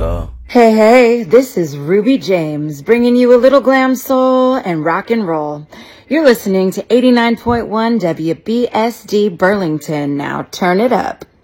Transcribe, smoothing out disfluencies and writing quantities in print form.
y'all. Hey, hey, this is Ruby James, bringing you a little glam soul and rock and roll. You're listening to 89.1 WBSD Burlington. Now turn it up.